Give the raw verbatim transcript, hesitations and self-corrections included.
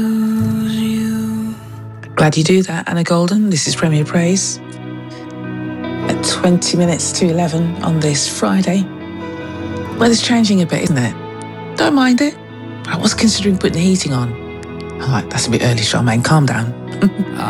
Glad you do that, Anna Golden. This is Premier Praise. At twenty minutes to eleven on this Friday. Weather's changing a bit, isn't it? Don't mind it. I was considering putting the heating on. I'm like, that's a bit early, Charmaine. Calm down.